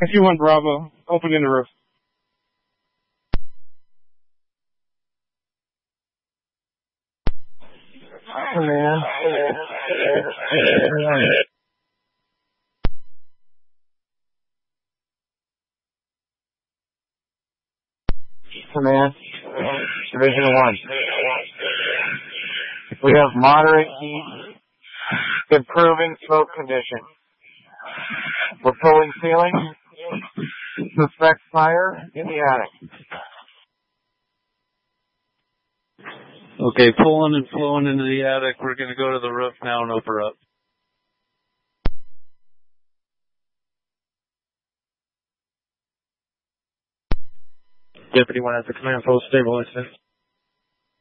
SU-1 Bravo, opening the roof. Command. Command. Division 1. We have moderate heat, improving smoke condition. We're pulling ceiling. Suspect fire in the attic. Okay, pulling and flowing into the attic. We're going to go to the roof now and open up. Deputy 1 has the command post stabilized.